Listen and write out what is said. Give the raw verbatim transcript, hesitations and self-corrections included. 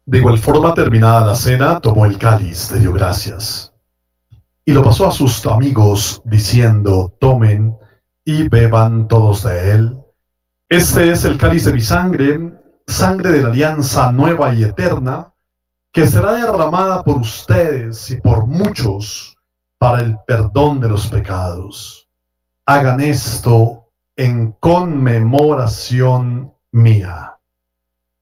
De igual forma, terminada la cena, tomó el cáliz, le dio gracias y lo pasó a sus amigos, diciendo: tomen y beban todos de él. Este es el cáliz de mi sangre, sangre de la alianza nueva y eterna, que será derramada por ustedes y por muchos para el perdón de los pecados. Hagan esto en conmemoración mía.